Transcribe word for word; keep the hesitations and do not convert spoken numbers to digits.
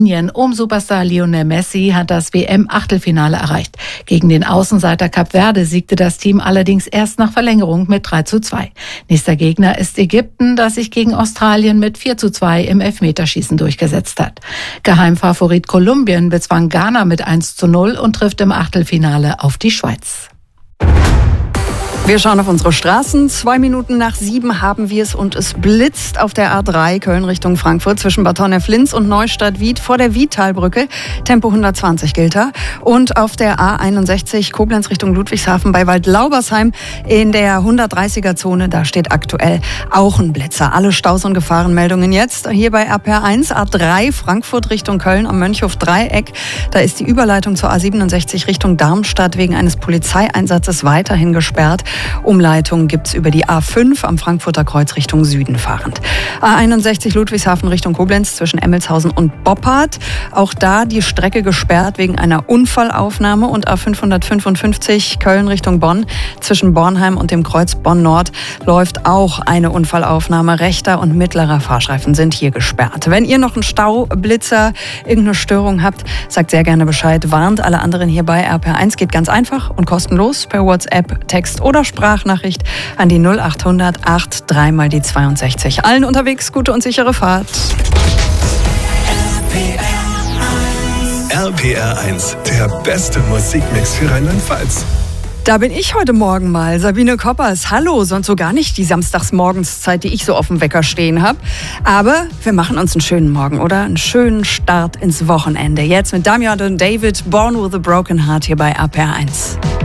Um Superstar Lionel Messi hat das W M-Achtelfinale erreicht. Gegen den Außenseiter Kap Verde siegte das Team allerdings erst nach Verlängerung mit drei zu zwei. Nächster Gegner ist Ägypten, das sich gegen Australien mit vier zu zwei im Elfmeterschießen durchgesetzt hat. Geheimfavorit Kolumbien bezwang Ghana mit eins zu null und trifft im Achtelfinale auf die Schweiz. Wir schauen auf unsere Straßen. Zwei Minuten nach sieben haben wir es und es blitzt auf der A drei Köln Richtung Frankfurt zwischen Bad Honnef-Linz und Neustadt-Wied vor der Wiedtalbrücke. Tempo hundertzwanzig gilt da. Und auf der A einundsechzig Koblenz Richtung Ludwigshafen bei Waldlaubersheim in der hundertdreißiger-Zone. Da steht aktuell auch ein Blitzer. Alle Staus- und Gefahrenmeldungen jetzt hier bei R P R eins. A drei Frankfurt Richtung Köln am Mönchhof-Dreieck. Da ist die Überleitung zur A siebenundsechzig Richtung Darmstadt wegen eines Polizeieinsatzes weiterhin gesperrt. Umleitung gibt es über die A fünf am Frankfurter Kreuz Richtung Süden fahrend. A einundsechzig Ludwigshafen Richtung Koblenz zwischen Emmelshausen und Boppard. Auch da die Strecke gesperrt wegen einer Unfallaufnahme. Und A fünfhundertfünfundfünfzig Köln Richtung Bonn zwischen Bornheim und dem Kreuz Bonn Nord läuft auch eine Unfallaufnahme. Rechter und mittlerer Fahrstreifen sind hier gesperrt. Wenn ihr noch einen Staublitzer, irgendeine Störung habt, sagt sehr gerne Bescheid. Warnt alle anderen hier bei R P R eins. Geht ganz einfach und kostenlos per WhatsApp, Text oder Sprachnachricht an die null achthundert acht drei mal die zweiundsechzig. Allen unterwegs gute und sichere Fahrt. R P R eins, der beste Musikmix für Rheinland-Pfalz. Da bin ich heute Morgen mal, Sabine Koppers. Hallo, sonst so gar nicht die Samstagsmorgenszeit, die ich so auf dem Wecker stehen habe. Aber wir machen uns einen schönen Morgen, oder? Einen schönen Start ins Wochenende. Jetzt mit Damian und David, Born with a Broken Heart hier bei R P R eins.